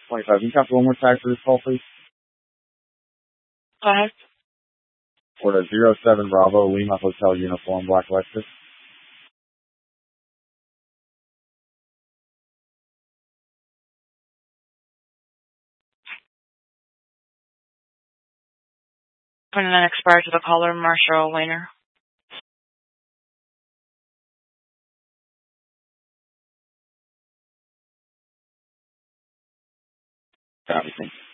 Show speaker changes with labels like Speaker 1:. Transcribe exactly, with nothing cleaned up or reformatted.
Speaker 1: twenty-five. Can you count one more tag for this call, please?
Speaker 2: Go ahead.
Speaker 1: Order zero seven Bravo Lima Hotel Uniform Black Lexus.
Speaker 2: And then expired to the caller, Marshall Weiner.
Speaker 1: Got it.